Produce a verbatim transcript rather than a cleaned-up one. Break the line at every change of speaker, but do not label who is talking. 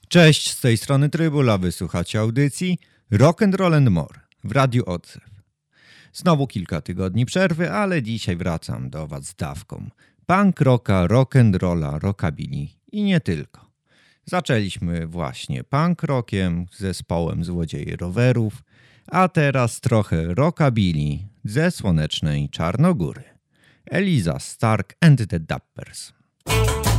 Cześć, z tej strony Trybula, wysłuchacie audycji Rock and Roll and More w Radiu Odzew. Znowu kilka tygodni przerwy, ale dzisiaj wracam do Was z dawką punk rocka, rock and rolla, rockabilly i nie tylko. Zaczęliśmy właśnie punk rockiem, zespołem Złodzieje Rowerów, a teraz trochę rockabilly ze słonecznej Czarnogóry. Eliza Stark and the Dappers.